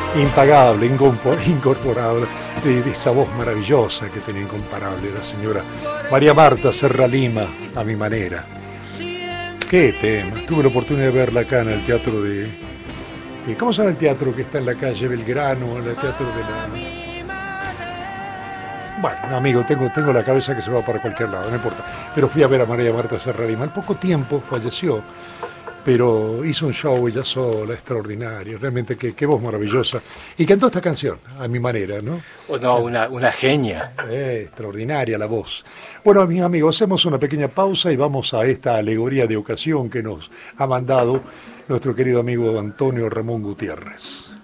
impagable, incorporable, de esa voz maravillosa que tenía, incomparable, la señora María Marta Serra Lima, a mi manera. Qué tema. Tuve la oportunidad de verla acá en el teatro de... ¿Cómo se llama el teatro que está en la calle Belgrano? El teatro de la... Bueno, amigo, tengo la cabeza que se va para cualquier lado, no importa. Pero fui a ver a María Marta Serra Lima. Al poco tiempo falleció, pero hizo un show ella sola, extraordinario. Realmente qué voz maravillosa. Y cantó esta canción, a mi manera, ¿no? Oh, no, una genia. Extraordinaria la voz. Bueno, mis amigos, hacemos una pequeña pausa y vamos a esta alegoría de ocasión que nos ha mandado nuestro querido amigo Antonio Ramón Gutiérrez.